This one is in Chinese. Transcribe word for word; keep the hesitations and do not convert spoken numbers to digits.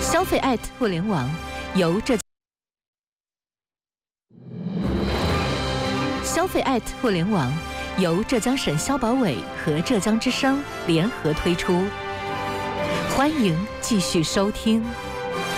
消费爱互联网由浙消费爱互联网由浙江省消保委和浙江之声联合推出，欢迎继续收听。